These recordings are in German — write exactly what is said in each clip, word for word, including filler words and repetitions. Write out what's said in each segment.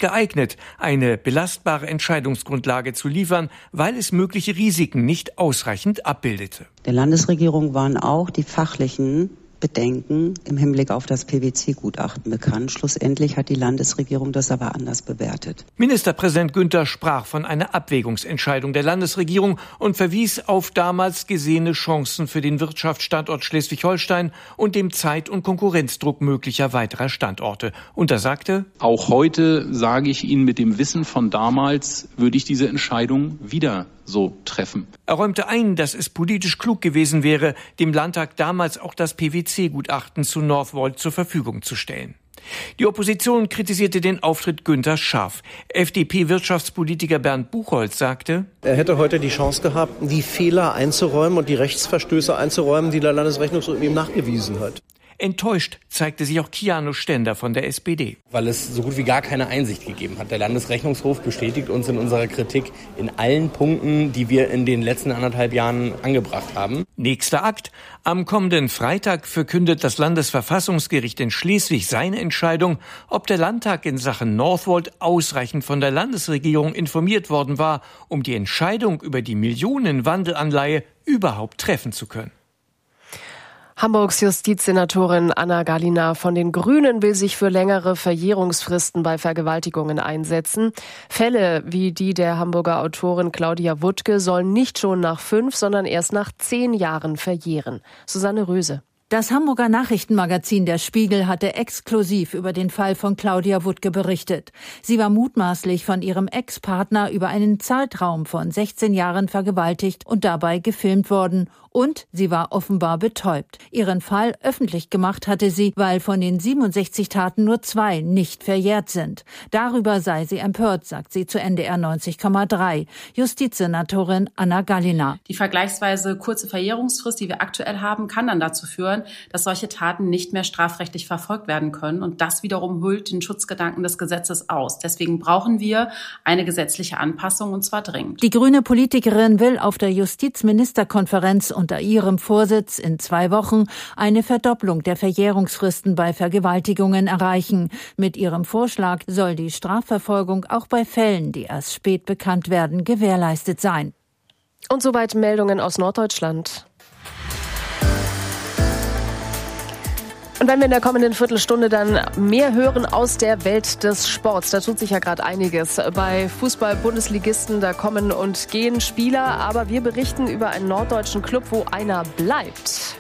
geeignet, eine belastbare Entscheidungsgrundlage zu liefern, weil es mögliche Risiken nicht ausreichend abbildete. Der Landesregierung waren auch die fachlichen Bedenken im Hinblick auf das P W C-Gutachten bekannt. Schlussendlich hat die Landesregierung das aber anders bewertet. Ministerpräsident Günther sprach von einer Abwägungsentscheidung der Landesregierung und verwies auf damals gesehene Chancen für den Wirtschaftsstandort Schleswig-Holstein und dem Zeit- und Konkurrenzdruck möglicher weiterer Standorte. Und er sagte: Auch heute sage ich Ihnen, mit dem Wissen von damals würde ich diese Entscheidung wieder so treffen. Er räumte ein, dass es politisch klug gewesen wäre, dem Landtag damals auch das P W C-Gutachten zu Northvolt zur Verfügung zu stellen. Die Opposition kritisierte den Auftritt Günthers scharf. F D P-Wirtschaftspolitiker Bernd Buchholz sagte: Er hätte heute die Chance gehabt, die Fehler einzuräumen und die Rechtsverstöße einzuräumen, die der Landesrechnungshof ihm nachgewiesen hat. Enttäuscht zeigte sich auch Kiano Stender von der S P D. Weil es so gut wie gar keine Einsicht gegeben hat. Der Landesrechnungshof bestätigt uns in unserer Kritik in allen Punkten, die wir in den letzten anderthalb Jahren angebracht haben. Nächster Akt. Am kommenden Freitag verkündet das Landesverfassungsgericht in Schleswig seine Entscheidung, ob der Landtag in Sachen Northvolt ausreichend von der Landesregierung informiert worden war, um die Entscheidung über die Millionenwandelanleihe überhaupt treffen zu können. Hamburgs Justizsenatorin Anna Gallina von den Grünen will sich für längere Verjährungsfristen bei Vergewaltigungen einsetzen. Fälle wie die der Hamburger Autorin Claudia Wuttke sollen nicht schon nach fünf, sondern erst nach zehn Jahren verjähren. Susanne Röse. Das Hamburger Nachrichtenmagazin Der Spiegel hatte exklusiv über den Fall von Claudia Wuttke berichtet. Sie war mutmaßlich von ihrem Ex-Partner über einen Zeitraum von sechzehn Jahren vergewaltigt und dabei gefilmt worden. Und sie war offenbar betäubt. Ihren Fall öffentlich gemacht hatte sie, weil von den siebenundsechzig Taten nur zwei nicht verjährt sind. Darüber sei sie empört, sagt sie zu N D R neunzig Komma drei. Justizsenatorin Anna Gallina. Die vergleichsweise kurze Verjährungsfrist, die wir aktuell haben, kann dann dazu führen, dass solche Taten nicht mehr strafrechtlich verfolgt werden können. Und das wiederum hüllt den Schutzgedanken des Gesetzes aus. Deswegen brauchen wir eine gesetzliche Anpassung, und zwar dringend. Die grüne Politikerin will auf der Justizministerkonferenz unter ihrem Vorsitz in zwei Wochen eine Verdopplung der Verjährungsfristen bei Vergewaltigungen erreichen. Mit ihrem Vorschlag soll die Strafverfolgung auch bei Fällen, die erst spät bekannt werden, gewährleistet sein. Und soweit Meldungen aus Norddeutschland. Und wenn wir in der kommenden Viertelstunde dann mehr hören aus der Welt des Sports, da tut sich ja gerade einiges. Bei Fußball-Bundesligisten, da kommen und gehen Spieler, aber wir berichten über einen norddeutschen Club, wo einer bleibt.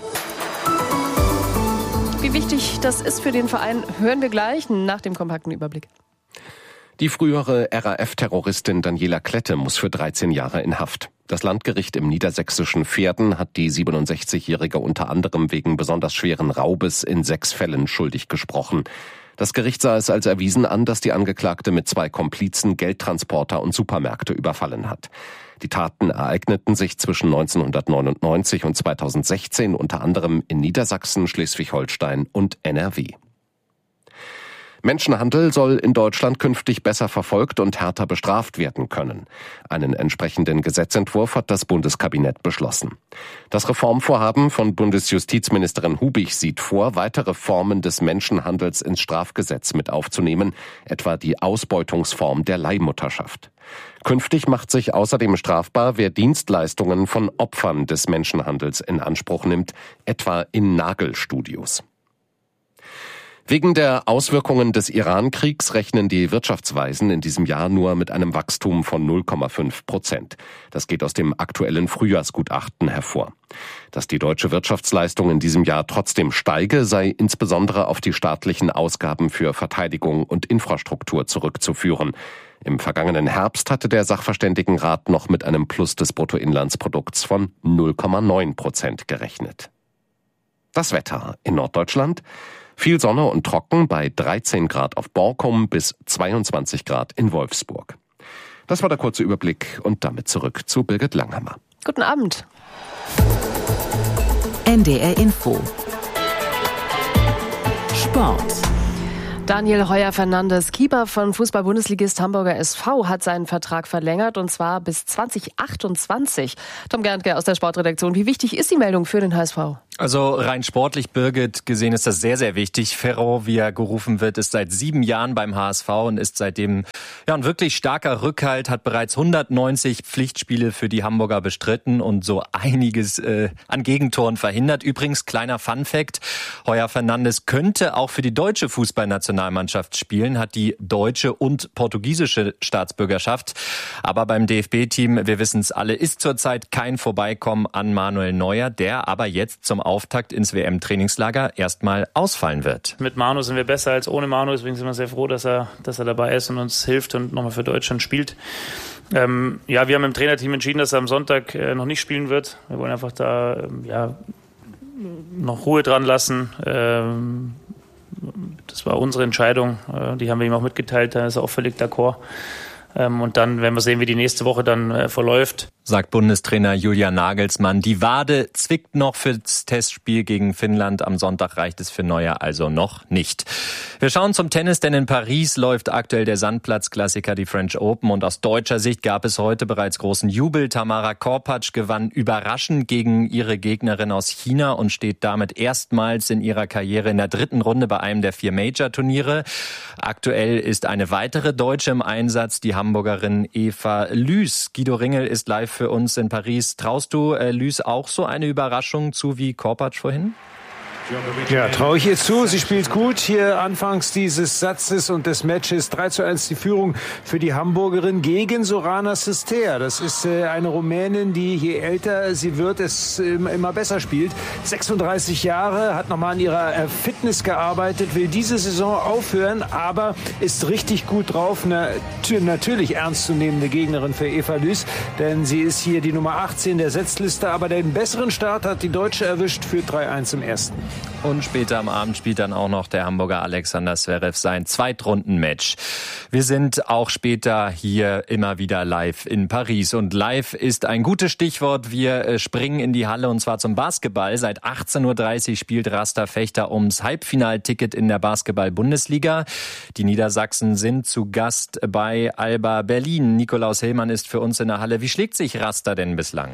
Wie wichtig das ist für den Verein, hören wir gleich nach dem kompakten Überblick. Die frühere R A F-Terroristin Daniela Klette muss für dreizehn Jahre in Haft. Das Landgericht im niedersächsischen Verden hat die siebenundsechzigjährige unter anderem wegen besonders schweren Raubes in sechs Fällen schuldig gesprochen. Das Gericht sah es als erwiesen an, dass die Angeklagte mit zwei Komplizen Geldtransporter und Supermärkte überfallen hat. Die Taten ereigneten sich zwischen neunzehnhundertneunundneunzig und zweitausendsechzehn unter anderem in Niedersachsen, Schleswig-Holstein und N R W. Menschenhandel soll in Deutschland künftig besser verfolgt und härter bestraft werden können. Einen entsprechenden Gesetzentwurf hat das Bundeskabinett beschlossen. Das Reformvorhaben von Bundesjustizministerin Hubig sieht vor, weitere Formen des Menschenhandels ins Strafgesetz mit aufzunehmen, etwa die Ausbeutungsform der Leihmutterschaft. Künftig macht sich außerdem strafbar, wer Dienstleistungen von Opfern des Menschenhandels in Anspruch nimmt, etwa in Nagelstudios. Wegen der Auswirkungen des Iran-Kriegs rechnen die Wirtschaftsweisen in diesem Jahr nur mit einem Wachstum von null Komma fünf Prozent. Das geht aus dem aktuellen Frühjahrsgutachten hervor. Dass die deutsche Wirtschaftsleistung in diesem Jahr trotzdem steige, sei insbesondere auf die staatlichen Ausgaben für Verteidigung und Infrastruktur zurückzuführen. Im vergangenen Herbst hatte der Sachverständigenrat noch mit einem Plus des Bruttoinlandsprodukts von null Komma neun Prozent gerechnet. Das Wetter in Norddeutschland: viel Sonne und trocken bei dreizehn Grad auf Borkum bis zweiundzwanzig Grad in Wolfsburg. Das war der kurze Überblick und damit zurück zu Birgit Langhammer. Guten Abend. N D R Info. Sport. Daniel Heuer-Fernandes, Keeper von Fußball-Bundesligist Hamburger S V, hat seinen Vertrag verlängert, und zwar bis zwanzig achtundzwanzig. Tom Gerntke aus der Sportredaktion. Wie wichtig ist die Meldung für den H S V? Also rein sportlich, Birgit, gesehen ist das sehr, sehr wichtig. Ferro, wie er gerufen wird, ist seit sieben Jahren beim H S V und ist seitdem ja ein wirklich starker Rückhalt, hat bereits hundertneunzig Pflichtspiele für die Hamburger bestritten und so einiges äh, an Gegentoren verhindert. Übrigens, kleiner Funfact, Heuer-Fernandes könnte auch für die deutsche Fußballnationalmannschaft spielen, hat die deutsche und portugiesische Staatsbürgerschaft. Aber beim D F B-Team, wir wissen es alle, ist zurzeit kein Vorbeikommen an Manuel Neuer, der aber jetzt zum Auftakt ins W M-Trainingslager erstmal ausfallen wird. Mit Manu sind wir besser als ohne Manu, deswegen sind wir sehr froh, dass er, dass er dabei ist und uns hilft und nochmal für Deutschland spielt. Ähm, ja, wir haben im Trainerteam entschieden, dass er am Sonntag äh, noch nicht spielen wird. Wir wollen einfach da ähm, ja, noch Ruhe dran lassen. Ähm, das war unsere Entscheidung, äh, die haben wir ihm auch mitgeteilt, da ist er auch völlig d'accord. Ähm, und dann werden wir sehen, wie die nächste Woche dann äh, verläuft. Sagt Bundestrainer Julian Nagelsmann. Die Wade zwickt noch fürs Testspiel gegen Finnland. Am Sonntag reicht es für Neuer also noch nicht. Wir schauen zum Tennis, denn in Paris läuft aktuell der Sandplatzklassiker, die French Open. Und aus deutscher Sicht gab es heute bereits großen Jubel. Tamara Korpatsch gewann überraschend gegen ihre Gegnerin aus China und steht damit erstmals in ihrer Karriere in der dritten Runde bei einem der vier Major-Turniere. Aktuell ist eine weitere Deutsche im Einsatz, die Hamburgerin Eva Lüß. Guido Ringel ist live für uns in Paris. Traust du äh, Lüß auch so eine Überraschung zu wie Korpatsch vorhin? Ja, traue ich ihr zu. Sie spielt gut hier anfangs dieses Satzes und des Matches. drei zu eins die Führung für die Hamburgerin gegen Sorana Cîrstea. Das ist äh, eine Rumänin, die je älter sie wird, es äh, immer besser spielt. sechsunddreißig Jahre, hat nochmal an ihrer äh, Fitness gearbeitet, will diese Saison aufhören, aber ist richtig gut drauf. Eine natürlich ernstzunehmende Gegnerin für Eva Lüß, denn sie ist hier die Nummer achtzehn der Setzliste, aber den besseren Start hat die Deutsche erwischt für drei eins im ersten. Und später am Abend spielt dann auch noch der Hamburger Alexander Zverev sein Zweitrunden-Match. Wir sind auch später hier immer wieder live in Paris. Und live ist ein gutes Stichwort. Wir springen in die Halle und zwar zum Basketball. Seit achtzehn Uhr dreißig spielt Rasta Fechter ums Halbfinalticket in der Basketball-Bundesliga. Die Niedersachsen sind zu Gast bei Alba Berlin. Nikolaus Hillmann ist für uns in der Halle. Wie schlägt sich Rasta denn bislang?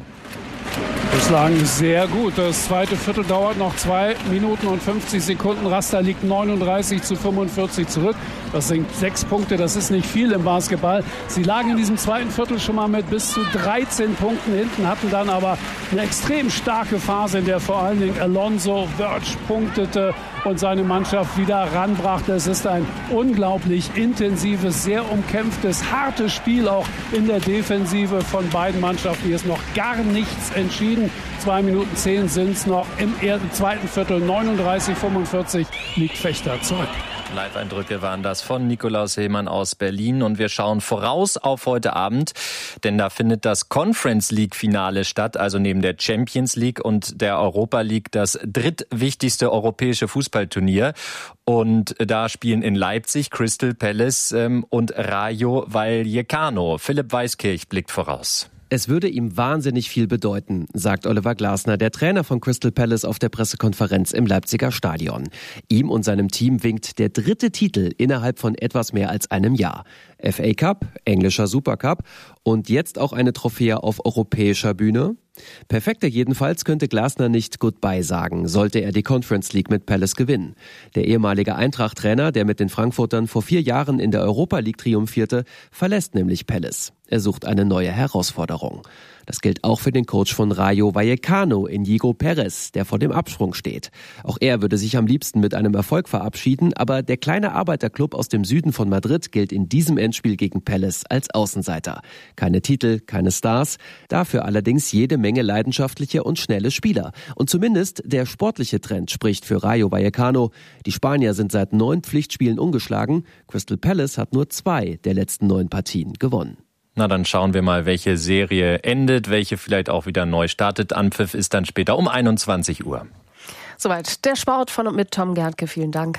Bislang sehr gut. Das zweite Viertel dauert noch zwei Minuten und fünfzig Sekunden. Rasta liegt neununddreißig zu fünfundvierzig zurück. Das sind sechs Punkte, das ist nicht viel im Basketball. Sie lagen in diesem zweiten Viertel schon mal mit bis zu dreizehn Punkten hinten, hatten dann aber eine extrem starke Phase, in der vor allen Dingen Alonso Verge punktete und seine Mannschaft wieder ranbrachte. Es ist ein unglaublich intensives, sehr umkämpftes, hartes Spiel auch in der Defensive von beiden Mannschaften. Hier ist noch gar nichts entschieden. Zwei Minuten zehn sind es noch im zweiten Viertel. neununddreißig fünfundvierzig liegt Fechter zurück. Live-Eindrücke waren das von Nikolaus Hillmann aus Berlin. Und wir schauen voraus auf heute Abend, denn da findet das Conference League-Finale statt, also neben der Champions League und der Europa League das drittwichtigste europäische Fußballturnier. Und da spielen in Leipzig Crystal Palace ähm, und Rayo Vallecano. Philipp Weiskirch blickt voraus. Es würde ihm wahnsinnig viel bedeuten, sagt Oliver Glasner, der Trainer von Crystal Palace, auf der Pressekonferenz im Leipziger Stadion. Ihm und seinem Team winkt der dritte Titel innerhalb von etwas mehr als einem Jahr. F A Cup, englischer Supercup und jetzt auch eine Trophäe auf europäischer Bühne. Perfekter jedenfalls könnte Glasner nicht Goodbye sagen, sollte er die Conference League mit Palace gewinnen. Der ehemalige Eintracht-Trainer, der mit den Frankfurtern vor vier Jahren in der Europa League triumphierte, verlässt nämlich Palace. Er sucht eine neue Herausforderung. Das gilt auch für den Coach von Rayo Vallecano, Inigo Perez, der vor dem Absprung steht. Auch er würde sich am liebsten mit einem Erfolg verabschieden, aber der kleine Arbeiterclub aus dem Süden von Madrid gilt in diesem Endspiel gegen Palace als Außenseiter. Keine Titel, keine Stars, dafür allerdings jede Menge leidenschaftliche und schnelle Spieler. Und zumindest der sportliche Trend spricht für Rayo Vallecano. Die Spanier sind seit neun Pflichtspielen ungeschlagen. Crystal Palace hat nur zwei der letzten neun Partien gewonnen. Na, dann schauen wir mal, welche Serie endet, welche vielleicht auch wieder neu startet. Anpfiff ist dann später um einundzwanzig Uhr. Soweit der Sport von und mit Tom Gerntke. Vielen Dank.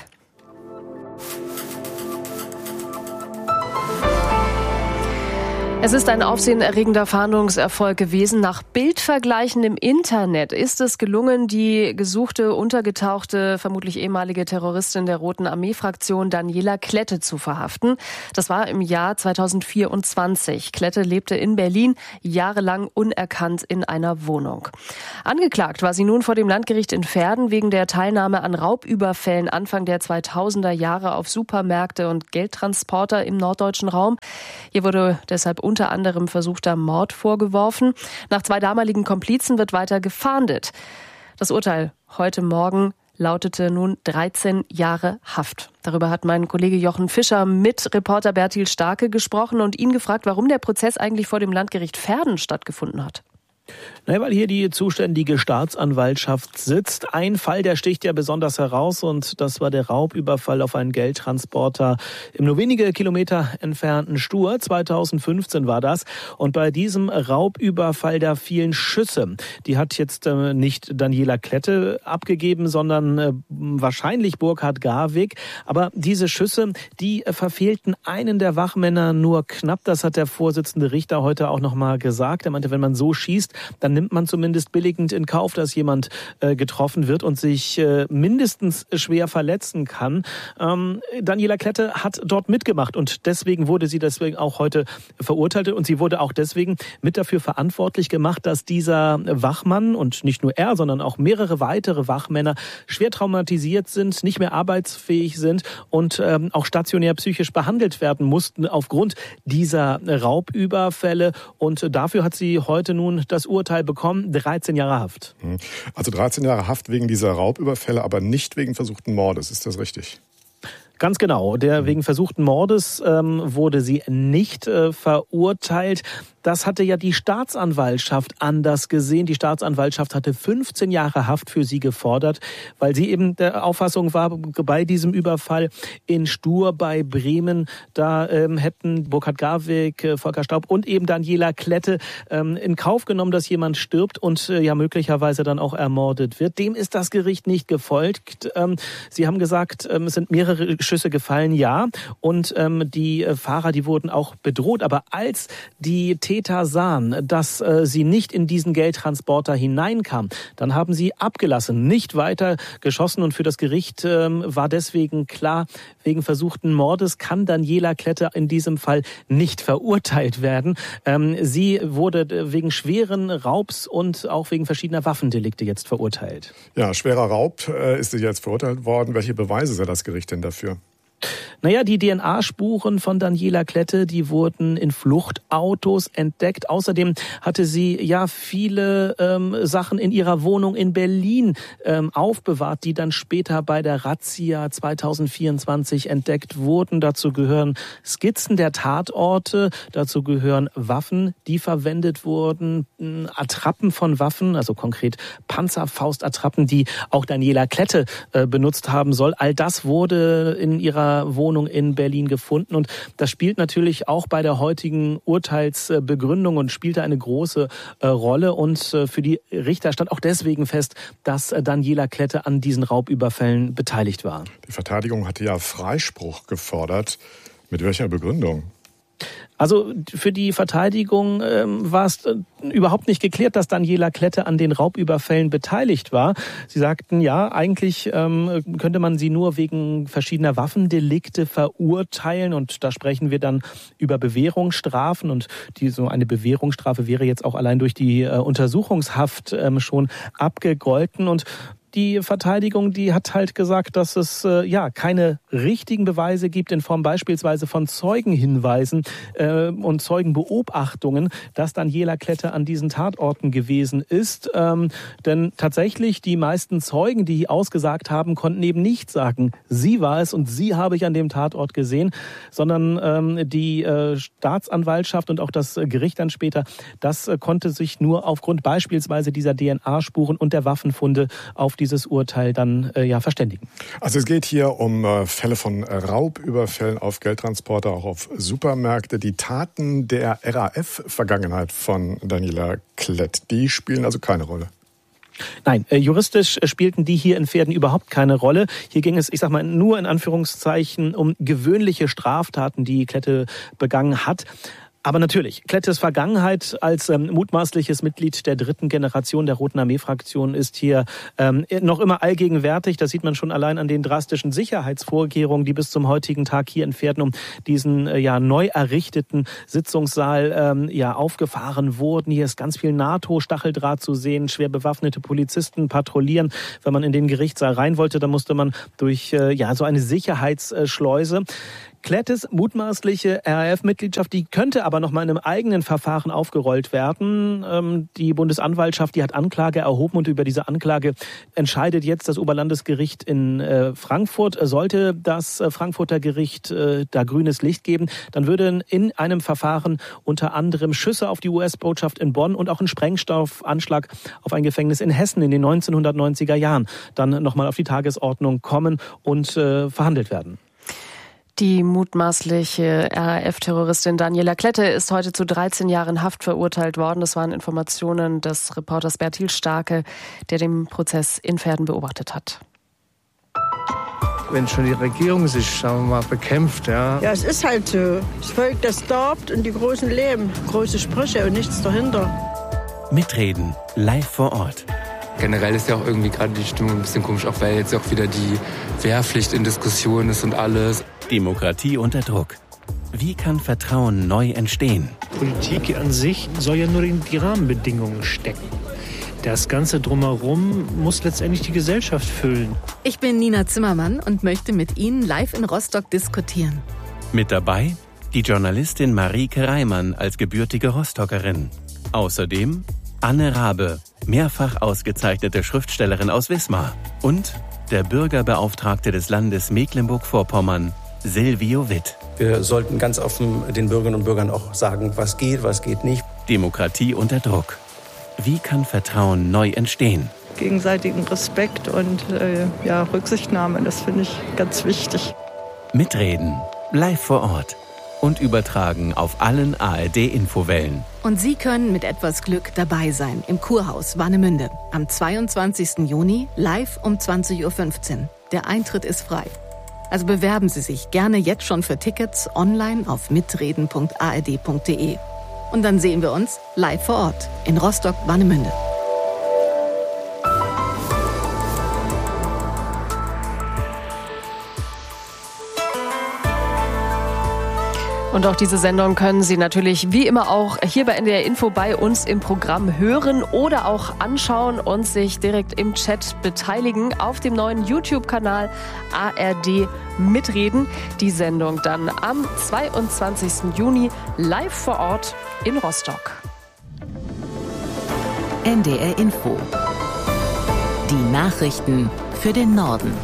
Es ist ein aufsehenerregender Fahndungserfolg gewesen. Nach Bildvergleichen im Internet ist es gelungen, die gesuchte, untergetauchte, vermutlich ehemalige Terroristin der Roten Armee-Fraktion Daniela Klette zu verhaften. Das war im Jahr zweitausendvierundzwanzig. Klette lebte in Berlin, jahrelang unerkannt in einer Wohnung. Angeklagt war sie nun vor dem Landgericht in Verden wegen der Teilnahme an Raubüberfällen Anfang der zweitausender Jahre auf Supermärkte und Geldtransporter im norddeutschen Raum. Hier wurde deshalb unter anderem versuchter Mord vorgeworfen. Nach zwei damaligen Komplizen wird weiter gefahndet. Das Urteil heute Morgen lautete nun dreizehn Jahre Haft. Darüber hat mein Kollege Jochen Fischer mit Reporter Bertil Starke gesprochen und ihn gefragt, warum der Prozess eigentlich vor dem Landgericht Verden stattgefunden hat. Naja, weil hier die zuständige Staatsanwaltschaft sitzt. Ein Fall, der sticht ja besonders heraus, und das war der Raubüberfall auf einen Geldtransporter im nur wenige Kilometer entfernten Stur. zweitausendfünfzehn war das. Und bei diesem Raubüberfall, da fielen Schüsse. Die hat jetzt äh, nicht Daniela Klette abgegeben, sondern äh, wahrscheinlich Burkhard Garwig. Aber diese Schüsse, die äh, verfehlten einen der Wachmänner nur knapp. Das hat der Vorsitzende Richter heute auch noch mal gesagt. Er meinte, wenn man so schießt, dann nimmt man zumindest billigend in Kauf, dass jemand äh, getroffen wird und sich äh, mindestens schwer verletzen kann. Ähm, Daniela Klette hat dort mitgemacht und deswegen wurde sie deswegen auch heute verurteilt, und sie wurde auch deswegen mit dafür verantwortlich gemacht, dass dieser Wachmann und nicht nur er, sondern auch mehrere weitere Wachmänner schwer traumatisiert sind, nicht mehr arbeitsfähig sind und ähm, auch stationär psychisch behandelt werden mussten aufgrund dieser Raubüberfälle, und dafür hat sie heute nun das Urteil bekommen, dreizehn Jahre Haft. Also dreizehn Jahre Haft wegen dieser Raubüberfälle, aber nicht wegen versuchten Mordes, ist das richtig? Ganz genau. Der wegen versuchten Mordes ähm, wurde sie nicht äh, verurteilt. Das hatte ja die Staatsanwaltschaft anders gesehen. Die Staatsanwaltschaft hatte fünfzehn Jahre Haft für sie gefordert, weil sie eben der Auffassung war, bei diesem Überfall in Stur bei Bremen, da ähm, hätten Burkhard Garwig, äh, Volker Staub und eben Daniela Klette ähm, in Kauf genommen, dass jemand stirbt und äh, ja möglicherweise dann auch ermordet wird. Dem ist das Gericht nicht gefolgt. Ähm, sie haben gesagt, ähm, es sind mehrere Schüsse gefallen, ja. Und ähm, die äh, Fahrer, die wurden auch bedroht. Aber als die Täter sahen, dass äh, sie nicht in diesen Geldtransporter hineinkam, dann haben sie abgelassen, nicht weiter geschossen. Und für das Gericht ähm, war deswegen klar, wegen versuchten Mordes kann Daniela Klette in diesem Fall nicht verurteilt werden. Ähm, sie wurde wegen schweren Raubs und auch wegen verschiedener Waffendelikte jetzt verurteilt. Ja, schwerer Raub äh, ist sie jetzt verurteilt worden. Welche Beweise sah das Gericht denn dafür? Naja, die D N A-Spuren von Daniela Klette, die wurden in Fluchtautos entdeckt. Außerdem hatte sie ja viele ähm, Sachen in ihrer Wohnung in Berlin ähm, aufbewahrt, die dann später bei der Razzia zweitausendvierundzwanzig entdeckt wurden. Dazu gehören Skizzen der Tatorte, dazu gehören Waffen, die verwendet wurden, Attrappen von Waffen, also konkret Panzerfaustattrappen, die auch Daniela Klette äh, benutzt haben soll. All das wurde in ihrer Wohnung in Berlin gefunden, und das spielt natürlich auch bei der heutigen Urteilsbegründung und spielte eine große äh, Rolle, und äh, für die Richter stand auch deswegen fest, dass äh, Daniela Klette an diesen Raubüberfällen beteiligt war. Die Verteidigung hatte ja Freispruch gefordert. Mit welcher Begründung? Also für die Verteidigung ähm, war es äh, überhaupt nicht geklärt, dass Daniela Klette an den Raubüberfällen beteiligt war. Sie sagten, ja, eigentlich ähm, könnte man sie nur wegen verschiedener Waffendelikte verurteilen, und da sprechen wir dann über Bewährungsstrafen, und die, so eine Bewährungsstrafe wäre jetzt auch allein durch die äh, Untersuchungshaft ähm, schon abgegolten. Und die Verteidigung, die hat halt gesagt, dass es äh, ja keine richtigen Beweise gibt in Form beispielsweise von Zeugenhinweisen äh, und Zeugenbeobachtungen, dass Daniela Klette an diesen Tatorten gewesen ist. Ähm, denn tatsächlich die meisten Zeugen, die ausgesagt haben, konnten eben nicht sagen, sie war es und sie habe ich an dem Tatort gesehen, sondern ähm, die äh, Staatsanwaltschaft und auch das Gericht dann später, das äh, konnte sich nur aufgrund beispielsweise dieser D N A-Spuren und der Waffenfunde auf dieses Urteil dann äh, ja verständigen. Also es geht hier um äh, Fälle von Raubüberfällen auf Geldtransporter, auch auf Supermärkte. Die Taten der R A F-Vergangenheit von Daniela Klette, die spielen also keine Rolle. Nein, äh, juristisch spielten die hier in Verden überhaupt keine Rolle. Hier ging es, ich sag mal, nur in Anführungszeichen um gewöhnliche Straftaten, die Klette begangen hat. Aber natürlich, Klettes Vergangenheit als ähm, mutmaßliches Mitglied der dritten Generation der Roten Armee-Fraktion ist hier ähm, noch immer allgegenwärtig. Das sieht man schon allein an den drastischen Sicherheitsvorkehrungen, die bis zum heutigen Tag hier in Pferden um diesen äh, ja neu errichteten Sitzungssaal ähm, ja aufgefahren wurden. Hier ist ganz viel NATO-Stacheldraht zu sehen, schwer bewaffnete Polizisten patrouillieren. Wenn man in den Gerichtssaal rein wollte, dann musste man durch äh, ja so eine Sicherheitsschleuse. Klettes mutmaßliche R A F-Mitgliedschaft, die könnte aber noch mal in einem eigenen Verfahren aufgerollt werden. Ähm, die Bundesanwaltschaft, die hat Anklage erhoben und über diese Anklage entscheidet jetzt das Oberlandesgericht in äh, Frankfurt. Sollte das äh, Frankfurter Gericht äh, da grünes Licht geben, dann würden in einem Verfahren unter anderem Schüsse auf die U S-Botschaft in Bonn und auch ein Sprengstoffanschlag auf ein Gefängnis in Hessen in den neunzehnhundertneunziger Jahren dann noch mal auf die Tagesordnung kommen und äh, verhandelt werden. Die mutmaßliche R A F-Terroristin Daniela Klette ist heute zu dreizehn Jahren Haft verurteilt worden. Das waren Informationen des Reporters Bertil Starke, der den Prozess in Pferden beobachtet hat. Wenn schon die Regierung sich, sagen wir mal, bekämpft, ja. Ja, es ist halt so. Das Volk, das darbt und die Großen leben. Große Sprüche und nichts dahinter. Mitreden, live vor Ort. Generell ist ja auch irgendwie gerade die Stimmung ein bisschen komisch, auch weil jetzt auch wieder die Wehrpflicht in Diskussion ist und alles. Demokratie unter Druck. Wie kann Vertrauen neu entstehen? Politik an sich soll ja nur in die Rahmenbedingungen stecken. Das Ganze drumherum muss letztendlich die Gesellschaft füllen. Ich bin Nina Zimmermann und möchte mit Ihnen live in Rostock diskutieren. Mit dabei die Journalistin Marieke Reimann als gebürtige Rostockerin. Außerdem Anne Rabe, mehrfach ausgezeichnete Schriftstellerin aus Wismar. Und der Bürgerbeauftragte des Landes Mecklenburg-Vorpommern, Silvio Witt. Wir sollten ganz offen den Bürgerinnen und Bürgern auch sagen, was geht, was geht nicht. Demokratie unter Druck. Wie kann Vertrauen neu entstehen? Gegenseitigen Respekt und äh, ja, Rücksichtnahme, das finde ich ganz wichtig. Mitreden, live vor Ort und übertragen auf allen A R D-Infowellen. Und Sie können mit etwas Glück dabei sein im Kurhaus Warnemünde am zweiundzwanzigsten Juni live um zwanzig Uhr fünfzehn. Der Eintritt ist frei. Also bewerben Sie sich gerne jetzt schon für Tickets online auf mitreden punkt a r d punkt d e. Und dann sehen wir uns live vor Ort in Rostock-Warnemünde. Und auch diese Sendung können Sie natürlich wie immer auch hier bei N D R Info bei uns im Programm hören oder auch anschauen und sich direkt im Chat beteiligen auf dem neuen YouTube-Kanal A R D Mitreden. Die Sendung dann am zweiundzwanzigsten Juni live vor Ort in Rostock. N D R Info. Die Nachrichten für den Norden.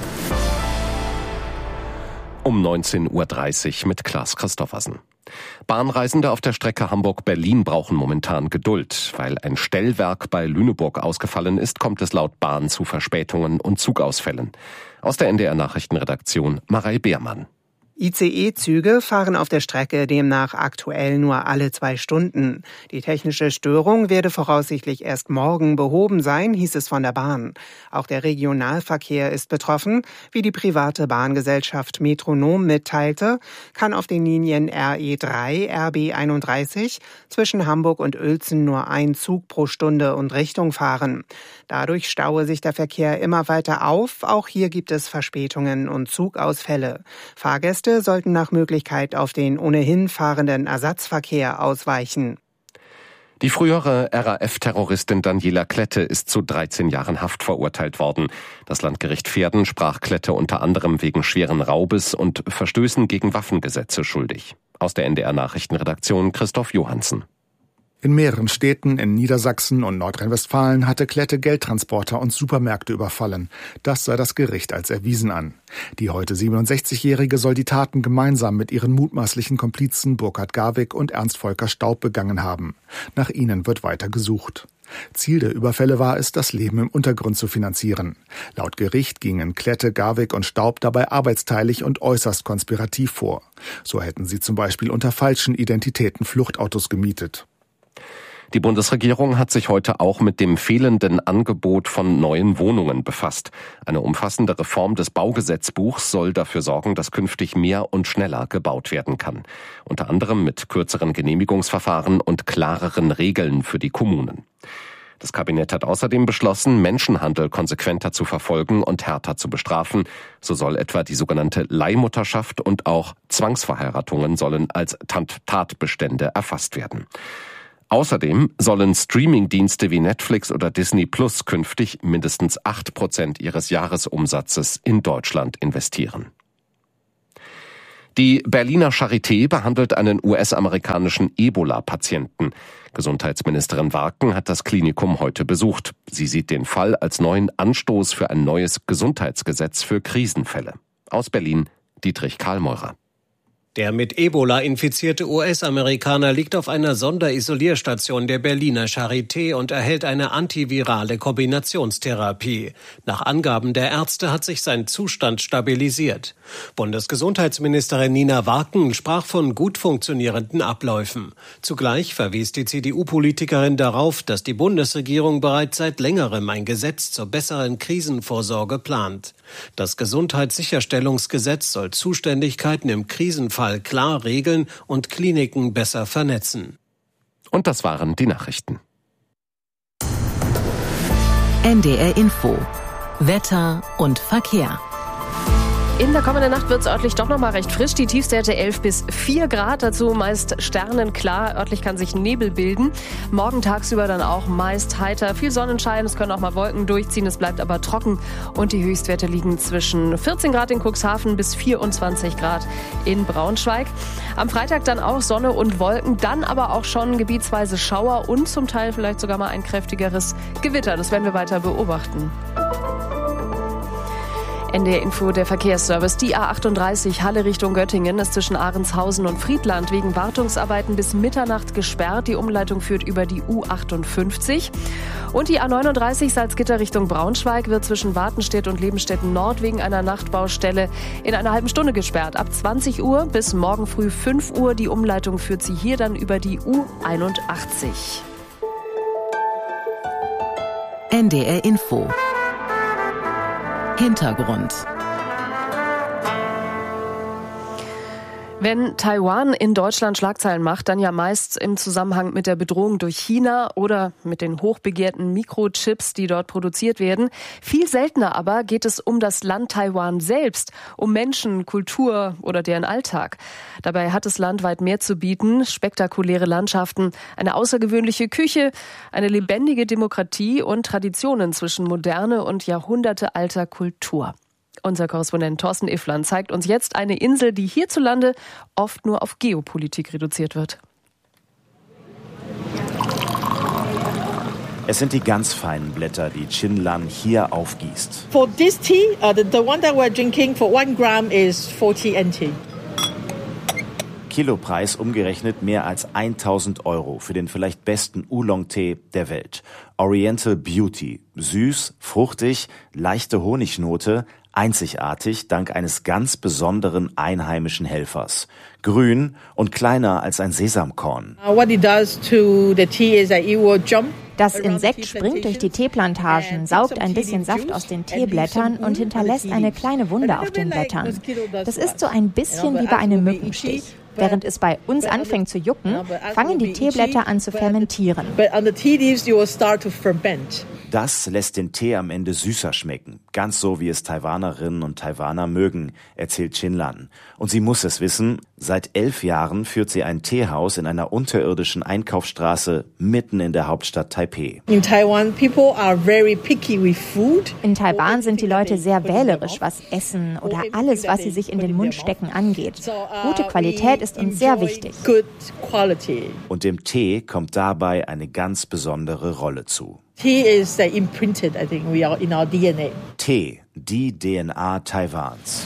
Um neunzehn Uhr dreißig mit Klaas Christoffersen. Bahnreisende auf der Strecke Hamburg-Berlin brauchen momentan Geduld. Weil ein Stellwerk bei Lüneburg ausgefallen ist, kommt es laut Bahn zu Verspätungen und Zugausfällen. Aus der N D R-Nachrichtenredaktion Marei Beermann. I C E-Züge fahren auf der Strecke demnach aktuell nur alle zwei Stunden. Die technische Störung werde voraussichtlich erst morgen behoben sein, hieß es von der Bahn. Auch der Regionalverkehr ist betroffen. Wie die private Bahngesellschaft Metronom mitteilte, kann auf den Linien R E drei, R B einunddreißig zwischen Hamburg und Uelzen nur ein Zug pro Stunde und Richtung fahren. Dadurch staue sich der Verkehr immer weiter auf. Auch hier gibt es Verspätungen und Zugausfälle. Fahrgäste sollten nach Möglichkeit auf den ohnehin fahrenden Ersatzverkehr ausweichen. Die frühere R A F-Terroristin Daniela Klette ist zu dreizehn Jahren Haft verurteilt worden. Das Landgericht Pferden sprach Klette unter anderem wegen schweren Raubes und Verstößen gegen Waffengesetze schuldig. Aus der N D R-Nachrichtenredaktion Christoph Johansen. In mehreren Städten in Niedersachsen und Nordrhein-Westfalen hatte Klette Geldtransporter und Supermärkte überfallen. Das sah das Gericht als erwiesen an. Die heute siebenundsechzigjährige soll die Taten gemeinsam mit ihren mutmaßlichen Komplizen Burkhard Garwig und Ernst Volker Staub begangen haben. Nach ihnen wird weiter gesucht. Ziel der Überfälle war es, das Leben im Untergrund zu finanzieren. Laut Gericht gingen Klette, Garwig und Staub dabei arbeitsteilig und äußerst konspirativ vor. So hätten sie zum Beispiel unter falschen Identitäten Fluchtautos gemietet. Die Bundesregierung hat sich heute auch mit dem fehlenden Angebot von neuen Wohnungen befasst. Eine umfassende Reform des Baugesetzbuchs soll dafür sorgen, dass künftig mehr und schneller gebaut werden kann. Unter anderem mit kürzeren Genehmigungsverfahren und klareren Regeln für die Kommunen. Das Kabinett hat außerdem beschlossen, Menschenhandel konsequenter zu verfolgen und härter zu bestrafen. So soll etwa die sogenannte Leihmutterschaft und auch Zwangsverheiratungen sollen als Tatbestände erfasst werden. Außerdem sollen Streamingdienste wie Netflix oder Disney Plus künftig mindestens acht Prozent ihres Jahresumsatzes in Deutschland investieren. Die Berliner Charité behandelt einen U S-amerikanischen Ebola-Patienten. Gesundheitsministerin Warken hat das Klinikum heute besucht. Sie sieht den Fall als neuen Anstoß für ein neues Gesundheitsgesetz für Krisenfälle. Aus Berlin, Dietrich Karlmeurer. Der mit Ebola infizierte U S-Amerikaner liegt auf einer Sonderisolierstation der Berliner Charité und erhält eine antivirale Kombinationstherapie. Nach Angaben der Ärzte hat sich sein Zustand stabilisiert. Bundesgesundheitsministerin Nina Warken sprach von gut funktionierenden Abläufen. Zugleich verwies die C D U-Politikerin darauf, dass die Bundesregierung bereits seit längerem ein Gesetz zur besseren Krisenvorsorge plant. Das Gesundheitssicherstellungsgesetz soll Zuständigkeiten im Krisenfall klar regeln und Kliniken besser vernetzen. Und das waren die Nachrichten. N D R Info. Wetter und Verkehr. In der kommenden Nacht wird es örtlich doch noch mal recht frisch. Die Tiefstwerte elf bis vier Grad, dazu meist sternenklar. Örtlich kann sich Nebel bilden. Morgen tagsüber dann auch meist heiter. Viel Sonnenschein, es können auch mal Wolken durchziehen. Es bleibt aber trocken und die Höchstwerte liegen zwischen vierzehn Grad in Cuxhaven bis vierundzwanzig Grad in Braunschweig. Am Freitag dann auch Sonne und Wolken, dann aber auch schon gebietsweise Schauer und zum Teil vielleicht sogar mal ein kräftigeres Gewitter. Das werden wir weiter beobachten. N D R Info, der Verkehrsservice. Die A achtunddreißig Halle Richtung Göttingen ist zwischen Ahrendshausen und Friedland wegen Wartungsarbeiten bis Mitternacht gesperrt. Die Umleitung führt über die U achtundfünfzig. Und die A neununddreißig Salzgitter Richtung Braunschweig wird zwischen Wartenstedt und Lebenstetten Nord wegen einer Nachtbaustelle in einer halben Stunde gesperrt. Ab zwanzig Uhr bis morgen früh fünf Uhr. Die Umleitung führt sie hier dann über die U einundachtzig. N D R Info. Hintergrund. Wenn Taiwan in Deutschland Schlagzeilen macht, dann ja meist im Zusammenhang mit der Bedrohung durch China oder mit den hochbegehrten Mikrochips, die dort produziert werden. Viel seltener aber geht es um das Land Taiwan selbst, um Menschen, Kultur oder deren Alltag. Dabei hat das Land weit mehr zu bieten, spektakuläre Landschaften, eine außergewöhnliche Küche, eine lebendige Demokratie und Traditionen zwischen Moderne und jahrhundertealter Kultur. Unser Korrespondent Thorsten Iffland zeigt uns jetzt eine Insel, die hierzulande oft nur auf Geopolitik reduziert wird. Es sind die ganz feinen Blätter, die Chinlan hier aufgießt. For this tea, uh, the, the one that we're drinking for one gram is forty N T. Kilopreis umgerechnet mehr als tausend Euro für den vielleicht besten Oolong-Tee der Welt. Oriental Beauty. Süß, fruchtig, leichte Honignote, einzigartig dank eines ganz besonderen einheimischen Helfers. Grün und kleiner als ein Sesamkorn. What it does to the tea is that it will jump. Das Insekt springt durch die Teeplantagen, saugt ein bisschen Saft aus den Teeblättern und hinterlässt eine kleine Wunde auf den Blättern. Das ist so ein bisschen wie bei einem Mückenstich. Während es bei uns anfängt zu jucken, fangen die Teeblätter an zu fermentieren. Das lässt den Tee am Ende süßer schmecken. Ganz so, wie es Taiwanerinnen und Taiwaner mögen, erzählt Chinlan. Und sie muss es wissen, seit elf Jahren führt sie ein Teehaus in einer unterirdischen Einkaufsstraße mitten in der Hauptstadt Taipeh. In Taiwan, people are very picky with food. In Taiwan sind die Leute sehr wählerisch, was Essen oder alles, was sie sich in den Mund stecken, angeht. Gute Qualität ist uns sehr wichtig. Und dem Tee kommt dabei eine ganz besondere Rolle zu. Tea is uh, imprinted, I think, we are in our D N A. Tee, die D N A Taiwans.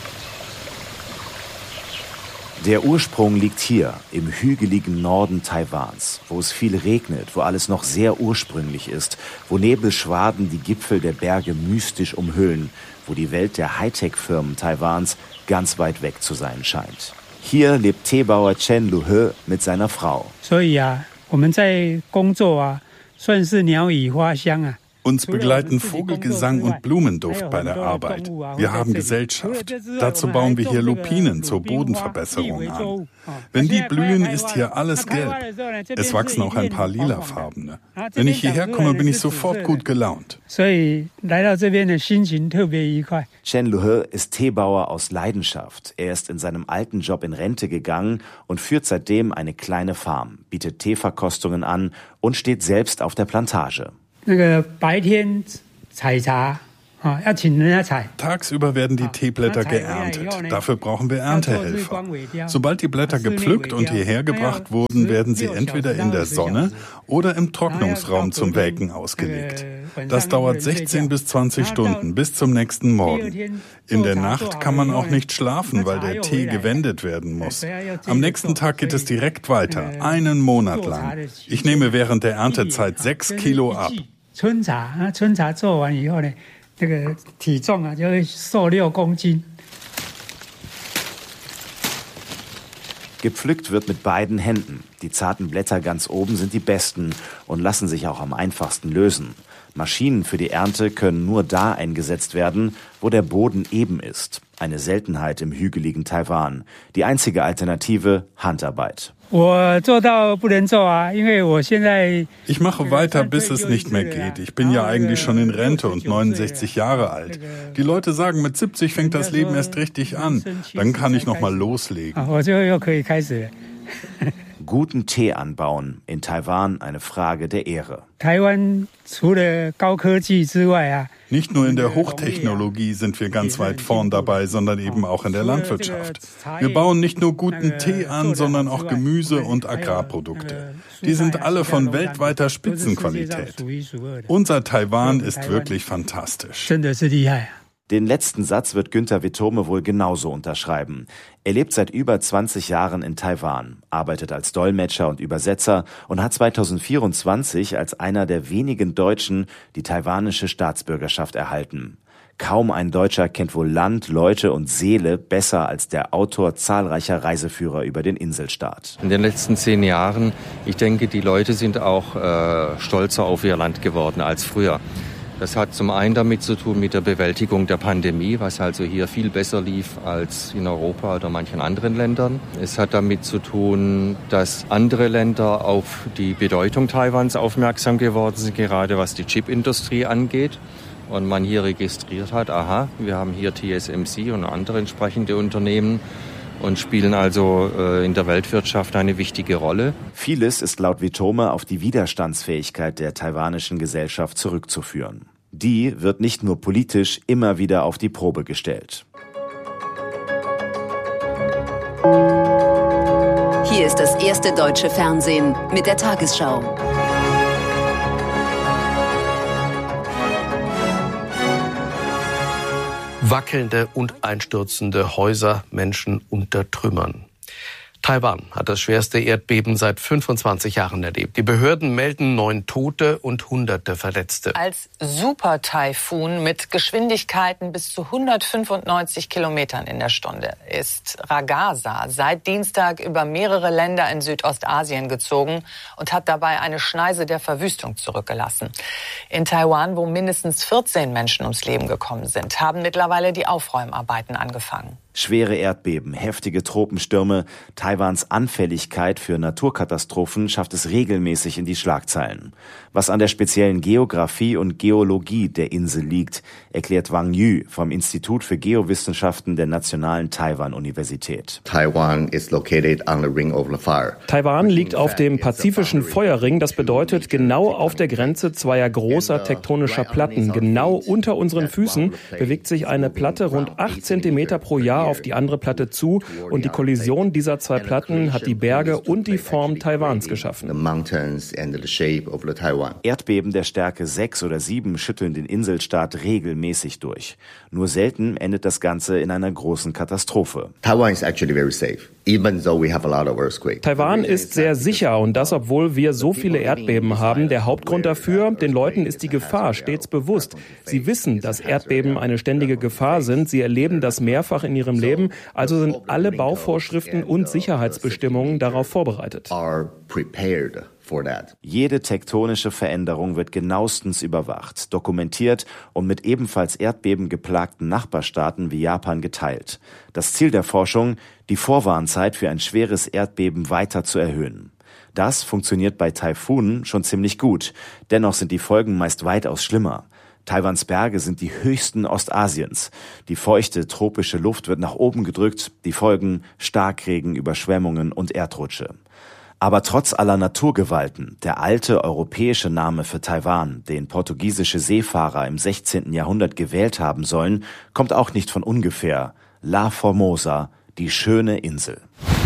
Der Ursprung liegt hier, im hügeligen Norden Taiwans, wo es viel regnet, wo alles noch sehr ursprünglich ist, wo Nebelschwaden die Gipfel der Berge mystisch umhüllen, wo die Welt der Hightech-Firmen Taiwans ganz weit weg zu sein scheint. Hier lebt Teebauer Chen Luhe mit seiner Frau. Uns begleiten Vogelgesang und Blumenduft bei der Arbeit. Wir haben Gesellschaft. Dazu bauen wir hier Lupinen zur Bodenverbesserung an. Wenn die blühen, ist hier alles gelb. Es wachsen auch ein paar lilafarbene. Wenn ich hierher komme, bin ich sofort gut gelaunt. Chen Luhe ist Teebauer aus Leidenschaft. Er ist in seinem alten Job in Rente gegangen und führt seitdem eine kleine Farm, bietet Teeverkostungen an und steht selbst auf der Plantage. Tagsüber werden die Teeblätter geerntet. Dafür brauchen wir Erntehelfer. Sobald die Blätter gepflückt und hierher gebracht wurden, werden sie entweder in der Sonne oder im Trocknungsraum zum Welken ausgelegt. Das dauert sechzehn bis zwanzig Stunden bis zum nächsten Morgen. In der Nacht kann man auch nicht schlafen, weil der Tee gewendet werden muss. Am nächsten Tag geht es direkt weiter, einen Monat lang. Ich nehme während der Erntezeit sechs Kilo ab. Gepflückt wird mit beiden Händen. Die zarten Blätter ganz oben sind die besten und lassen sich auch am einfachsten lösen. Maschinen für die Ernte können nur da eingesetzt werden, wo der Boden eben ist. Eine Seltenheit im hügeligen Taiwan. Die einzige Alternative: Handarbeit. Ich mache weiter, bis es nicht mehr geht. Ich bin ja eigentlich schon in Rente und neunundsechzig Jahre alt. Die Leute sagen, mit siebzig fängt das Leben erst richtig an. Dann kann ich noch mal loslegen. Guten Tee anbauen, in Taiwan eine Frage der Ehre. Nicht nur in der Hochtechnologie sind wir ganz weit vorn dabei, sondern eben auch in der Landwirtschaft. Wir bauen nicht nur guten Tee an, sondern auch Gemüse und Agrarprodukte. Die sind alle von weltweiter Spitzenqualität. Unser Taiwan ist wirklich fantastisch. Den letzten Satz wird Günther Wittome wohl genauso unterschreiben. Er lebt seit über zwanzig Jahren in Taiwan, arbeitet als Dolmetscher und Übersetzer und hat zweitausendvierundzwanzig als einer der wenigen Deutschen die taiwanische Staatsbürgerschaft erhalten. Kaum ein Deutscher kennt wohl Land, Leute und Seele besser als der Autor zahlreicher Reiseführer über den Inselstaat. In den letzten zehn Jahren, ich denke, die Leute sind auch äh, stolzer auf ihr Land geworden als früher. Das hat zum einen damit zu tun mit der Bewältigung der Pandemie, was also hier viel besser lief als in Europa oder manchen anderen Ländern. Es hat damit zu tun, dass andere Länder auf die Bedeutung Taiwans aufmerksam geworden sind, gerade was die Chipindustrie angeht. Und man hier registriert hat, aha, wir haben hier T S M C und andere entsprechende Unternehmen und spielen also äh, in der Weltwirtschaft eine wichtige Rolle. Vieles ist laut Wittome auf die Widerstandsfähigkeit der taiwanischen Gesellschaft zurückzuführen. Die wird nicht nur politisch immer wieder auf die Probe gestellt. Hier ist das erste deutsche Fernsehen mit der Tagesschau. Wackelnde und einstürzende Häuser, Menschen unter Trümmern. Taiwan hat das schwerste Erdbeben seit fünfundzwanzig Jahren erlebt. Die Behörden melden neun Tote und hunderte Verletzte. Als Super-Taifun mit Geschwindigkeiten bis zu hundertfünfundneunzig Kilometern in der Stunde ist Ragasa seit Dienstag über mehrere Länder in Südostasien gezogen und hat dabei eine Schneise der Verwüstung zurückgelassen. In Taiwan, wo mindestens vierzehn Menschen ums Leben gekommen sind, haben mittlerweile die Aufräumarbeiten angefangen. Schwere Erdbeben, heftige Tropenstürme, Taiwans Anfälligkeit für Naturkatastrophen schafft es regelmäßig in die Schlagzeilen. Was an der speziellen Geografie und Geologie der Insel liegt, erklärt Wang Yu vom Institut für Geowissenschaften der Nationalen Taiwan-Universität. Taiwan is located on the Ring of the Fire. Taiwan liegt auf dem pazifischen Feuerring. Das bedeutet, genau auf der Grenze zweier großer tektonischer Platten, genau unter unseren Füßen, bewegt sich eine Platte rund acht Zentimeter pro Jahr auf die andere Platte zu und die Kollision dieser zwei Platten hat die Berge und die Form Taiwans geschaffen. Erdbeben der Stärke sechs oder sieben schütteln den Inselstaat regelmäßig durch. Nur selten endet das Ganze in einer großen Katastrophe. Taiwan is actually very safe, even though we have a lot of earthquakes. Taiwan ist sehr sicher und das, obwohl wir so viele Erdbeben haben. Der Hauptgrund dafür, den Leuten ist die Gefahr stets bewusst. Sie wissen, dass Erdbeben eine ständige Gefahr sind. Sie erleben das mehrfach in ihrem Leben, also sind alle Bauvorschriften und Sicherheitsbestimmungen darauf vorbereitet. for that. Jede tektonische Veränderung wird genauestens überwacht, dokumentiert und mit ebenfalls Erdbeben geplagten Nachbarstaaten wie Japan geteilt. Das Ziel der Forschung, die Vorwarnzeit für ein schweres Erdbeben weiter zu erhöhen. Das funktioniert bei Taifunen schon ziemlich gut. Dennoch sind die Folgen meist weitaus schlimmer. Taiwans Berge sind die höchsten Ostasiens. Die feuchte, tropische Luft wird nach oben gedrückt. Die Folgen Starkregen, Überschwemmungen und Erdrutsche. Aber trotz aller Naturgewalten, der alte europäische Name für Taiwan, den portugiesische Seefahrer im sechzehnten Jahrhundert gewählt haben sollen, kommt auch nicht von ungefähr. La Formosa, die schöne Insel.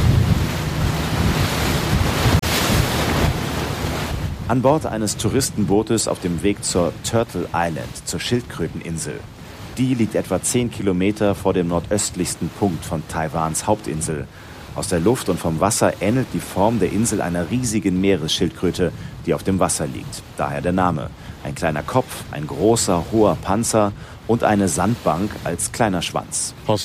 An Bord eines Touristenbootes auf dem Weg zur Turtle Island, zur Schildkröteninsel. Die liegt etwa zehn Kilometer vor dem nordöstlichsten Punkt von Taiwans Hauptinsel. Aus der Luft und vom Wasser ähnelt die Form der Insel einer riesigen Meeresschildkröte, die auf dem Wasser liegt. Daher der Name. Ein kleiner Kopf, ein großer, hoher Panzer und eine Sandbank als kleiner Schwanz. Es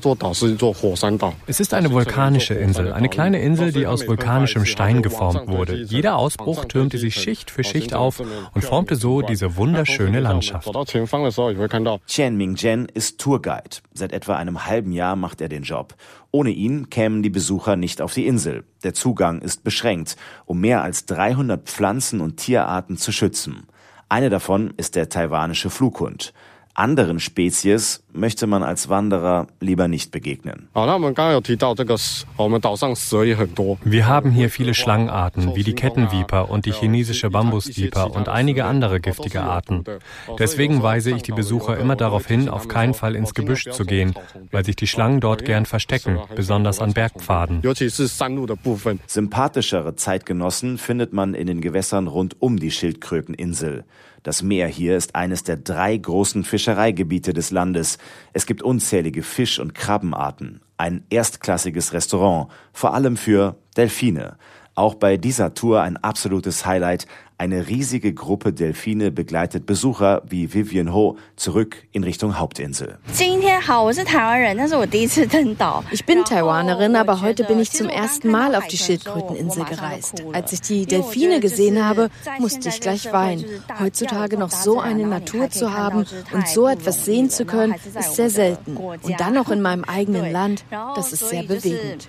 ist eine vulkanische Insel, eine kleine Insel, die aus vulkanischem Stein geformt wurde. Jeder Ausbruch türmte sich Schicht für Schicht auf und formte so diese wunderschöne Landschaft. Chen Mingzhen ist Tourguide. Seit etwa einem halben Jahr macht er den Job. Ohne ihn kämen die Besucher nicht auf die Insel. Der Zugang ist beschränkt, um mehr als dreihundert Pflanzen- und Tierarten zu schützen. Eine davon ist der taiwanische Flughund. Anderen Spezies möchte man als Wanderer lieber nicht begegnen. Wir haben hier viele Schlangenarten, wie die Kettenviper und die chinesische Bambusviper und einige andere giftige Arten. Deswegen weise ich die Besucher immer darauf hin, auf keinen Fall ins Gebüsch zu gehen, weil sich die Schlangen dort gern verstecken, besonders an Bergpfaden. Sympathischere Zeitgenossen findet man in den Gewässern rund um die Schildkröteninsel. Das Meer hier ist eines der drei großen Fischereigebiete des Landes. Es gibt unzählige Fisch- und Krabbenarten. Ein erstklassiges Restaurant, vor allem für Delfine. Auch bei dieser Tour ein absolutes Highlight. Eine riesige Gruppe Delfine begleitet Besucher wie Vivian Ho zurück in Richtung Hauptinsel. Ich bin Taiwanerin, aber heute bin ich zum ersten Mal auf die Schildkröteninsel gereist. Als ich die Delfine gesehen habe, musste ich gleich weinen. Heutzutage noch so eine Natur zu haben und so etwas sehen zu können, ist sehr selten. Und dann noch in meinem eigenen Land, das ist sehr bewegend.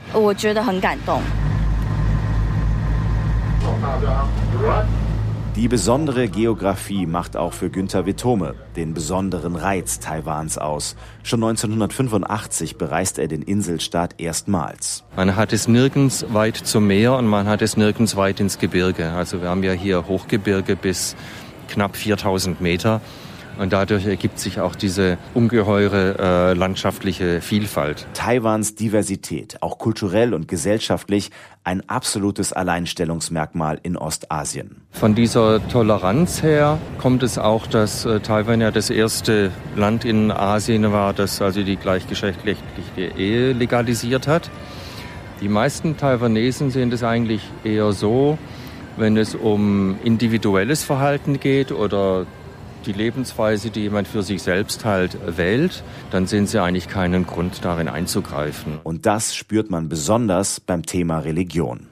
Die besondere Geografie macht auch für Günther Wittome den besonderen Reiz Taiwans aus. Schon neunzehnhundertfünfundachtzig bereist er den Inselstaat erstmals. Man hat es nirgends weit zum Meer und man hat es nirgends weit ins Gebirge. Also wir haben ja hier Hochgebirge bis knapp viertausend Meter. Und dadurch ergibt sich auch diese ungeheure äh, landschaftliche Vielfalt. Taiwans Diversität, auch kulturell und gesellschaftlich, ein absolutes Alleinstellungsmerkmal in Ostasien. Von dieser Toleranz her kommt es auch, dass äh, Taiwan ja das erste Land in Asien war, das also die gleichgeschlechtliche Ehe legalisiert hat. Die meisten Taiwanesen sehen das eigentlich eher so, wenn es um individuelles Verhalten geht oder die Lebensweise, die jemand für sich selbst halt wählt, dann sehen sie eigentlich keinen Grund, darin einzugreifen. Und das spürt man besonders beim Thema Religion.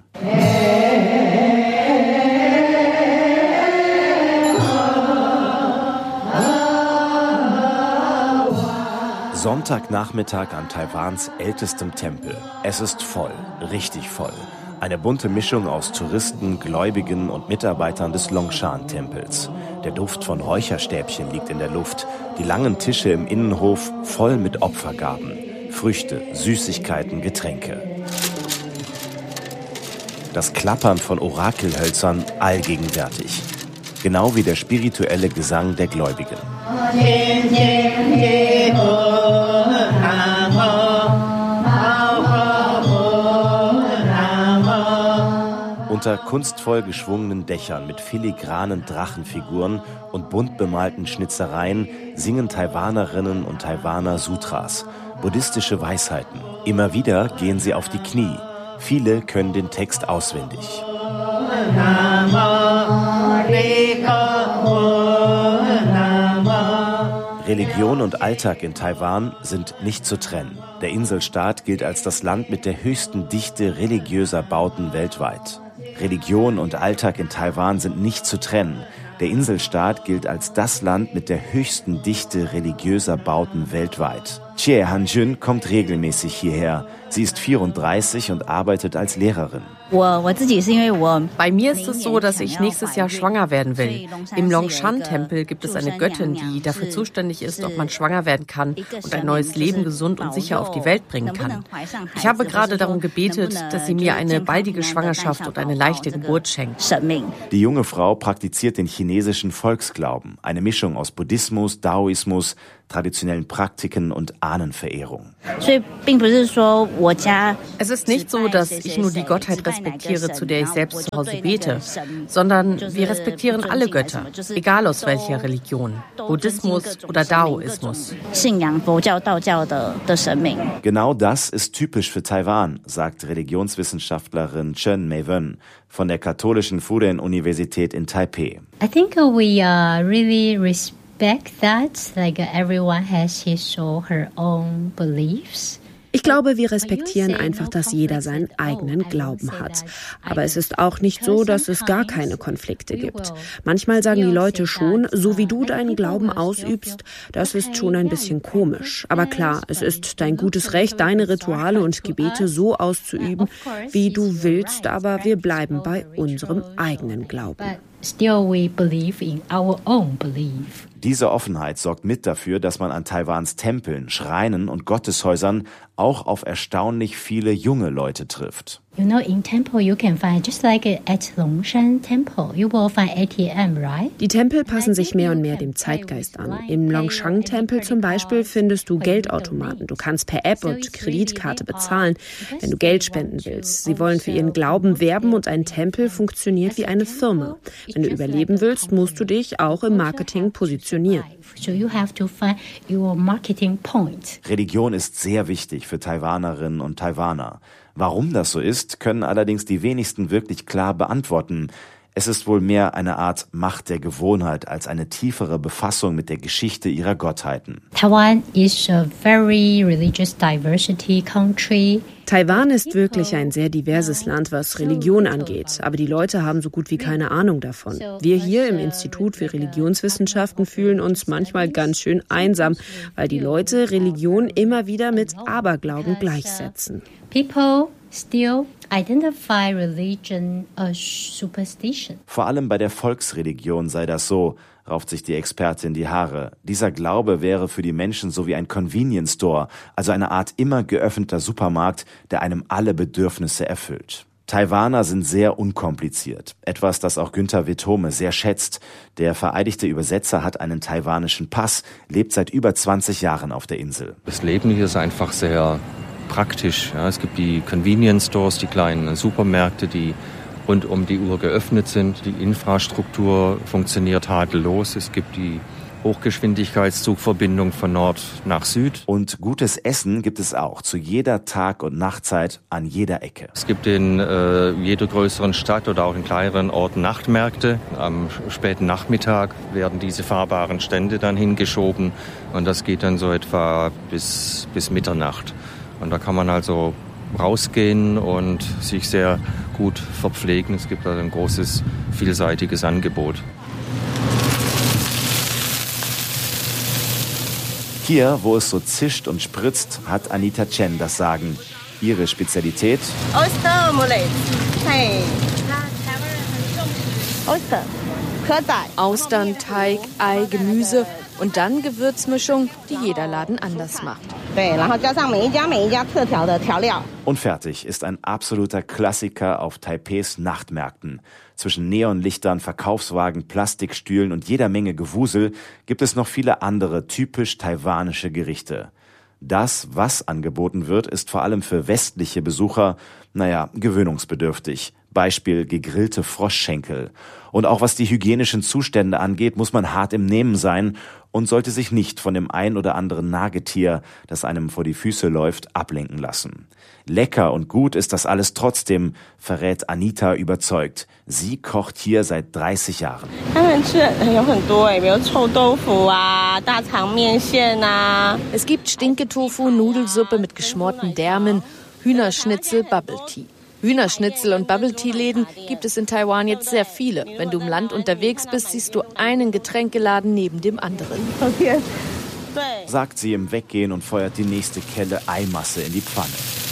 Sonntagnachmittag an Taiwans ältestem Tempel. Es ist voll, richtig voll. Eine bunte Mischung aus Touristen, Gläubigen und Mitarbeitern des Longshan-Tempels. Der Duft von Räucherstäbchen liegt in der Luft. Die langen Tische im Innenhof voll mit Opfergaben. Früchte, Süßigkeiten, Getränke. Das Klappern von Orakelhölzern allgegenwärtig. Genau wie der spirituelle Gesang der Gläubigen. Unter kunstvoll geschwungenen Dächern mit filigranen Drachenfiguren und bunt bemalten Schnitzereien singen Taiwanerinnen und Taiwaner Sutras, buddhistische Weisheiten. Immer wieder gehen sie auf die Knie. Viele können den Text auswendig. Religion und Alltag in Taiwan sind nicht zu trennen. Der Inselstaat gilt als das Land mit der höchsten Dichte religiöser Bauten weltweit. Religion und Alltag in Taiwan sind nicht zu trennen. Der Inselstaat gilt als das Land mit der höchsten Dichte religiöser Bauten weltweit. Chie Han-jun kommt regelmäßig hierher. Sie ist vierunddreißig und arbeitet als Lehrerin. Bei mir ist es so, dass ich nächstes Jahr schwanger werden will. Im Longshan-Tempel gibt es eine Göttin, die dafür zuständig ist, ob man schwanger werden kann und ein neues Leben gesund und sicher auf die Welt bringen kann. Ich habe gerade darum gebetet, dass sie mir eine baldige Schwangerschaft und eine leichte Geburt schenkt. Die junge Frau praktiziert den chinesischen Volksglauben, eine Mischung aus Buddhismus, Daoismus, traditionellen Praktiken und Ahnenverehrung. Es ist nicht so, dass ich nur die Gottheit respektiere, zu der ich selbst zu Hause bete, sondern wir respektieren alle Götter, egal aus welcher Religion, Buddhismus oder Daoismus. Genau das ist typisch für Taiwan, sagt Religionswissenschaftlerin Chen Mei-wen von der katholischen Fudan-Universität in Taipei. I think we are really respect that, like everyone has his or her own beliefs. Ich glaube, wir respektieren einfach, dass jeder seinen eigenen Glauben hat. Aber es ist auch nicht so, dass es gar keine Konflikte gibt. Manchmal sagen die Leute schon, so wie du deinen Glauben ausübst, das ist schon ein bisschen komisch. Aber klar, es ist dein gutes Recht, deine Rituale und Gebete so auszuüben, wie du willst, aber wir bleiben bei unserem eigenen Glauben. Still we believe in our own belief. Diese Offenheit sorgt mit dafür, dass man an Taiwans Tempeln, Schreinen und Gotteshäusern auch auf erstaunlich viele junge Leute trifft. You know, in temple you can find, just like at Longshan Temple, you will find A T M, right? Die Tempel passen sich mehr und mehr dem Zeitgeist an. Im Longshan-Tempel zum Beispiel findest du Geldautomaten. Du kannst per App und Kreditkarte bezahlen, wenn du Geld spenden willst. Sie wollen für ihren Glauben werben und ein Tempel funktioniert wie eine Firma. Wenn du überleben willst, musst du dich auch im Marketing positionieren. So you have to find your marketing point. Religion ist sehr wichtig für Taiwanerinnen und Taiwaner. Warum das so ist, können allerdings die wenigsten wirklich klar beantworten. Es ist wohl mehr eine Art Macht der Gewohnheit als eine tiefere Befassung mit der Geschichte ihrer Gottheiten. Taiwan is a very religious diversity country. Taiwan ist wirklich ein sehr diverses Land, was Religion angeht, aber die Leute haben so gut wie keine Ahnung davon. Wir hier im Institut für Religionswissenschaften fühlen uns manchmal ganz schön einsam, weil die Leute Religion immer wieder mit Aberglauben gleichsetzen. People still identify religion as superstition. Vor allem bei der Volksreligion sei das so, rauft sich die Expertin die Haare. Dieser Glaube wäre für die Menschen so wie ein Convenience Store, also eine Art immer geöffneter Supermarkt, der einem alle Bedürfnisse erfüllt. Taiwaner sind sehr unkompliziert. Etwas, das auch Günther Wittome sehr schätzt. Der vereidigte Übersetzer hat einen taiwanischen Pass, lebt seit über zwanzig Jahren auf der Insel. Das Leben hier ist einfach sehr praktisch. Ja, es gibt die Convenience Stores, die kleinen Supermärkte, die rund um die Uhr geöffnet sind. Die Infrastruktur funktioniert tadellos. Es gibt die Hochgeschwindigkeitszugverbindung von Nord nach Süd. Und gutes Essen gibt es auch zu jeder Tag- und Nachtzeit an jeder Ecke. Es gibt in äh, jeder größeren Stadt oder auch in kleineren Orten Nachtmärkte. Am späten Nachmittag werden diese fahrbaren Stände dann hingeschoben und das geht dann so etwa bis, bis Mitternacht. Und da kann man also rausgehen und sich sehr gut verpflegen. Es gibt also ein großes, vielseitiges Angebot. Hier, wo es so zischt und spritzt, hat Anita Chen das Sagen. Ihre Spezialität? Oyster Omelette. Hey. Oyster. Austern, Teig, Ei, Gemüse und dann Gewürzmischung, die jeder Laden anders macht. Und fertig ist ein absoluter Klassiker auf Taipeis Nachtmärkten. Zwischen Neonlichtern, Verkaufswagen, Plastikstühlen und jeder Menge Gewusel gibt es noch viele andere typisch taiwanische Gerichte. Das, was angeboten wird, ist vor allem für westliche Besucher, naja, gewöhnungsbedürftig. Beispiel gegrillte Froschschenkel. Und auch was die hygienischen Zustände angeht, muss man hart im Nehmen sein und sollte sich nicht von dem ein oder anderen Nagetier, das einem vor die Füße läuft, ablenken lassen. Lecker und gut ist das alles trotzdem, verrät Anita überzeugt. Sie kocht hier seit dreißig Jahren. Es gibt Stinketofu, Nudelsuppe mit geschmorten Därmen, Hühnerschnitzel, Bubble Tea. Hühnerschnitzel und Bubble-Tea-Läden gibt es in Taiwan jetzt sehr viele. Wenn du im Land unterwegs bist, siehst du einen Getränkeladen neben dem anderen. Okay. Sagt sie im Weggehen und feuert die nächste Kelle Eimasse in die Pfanne.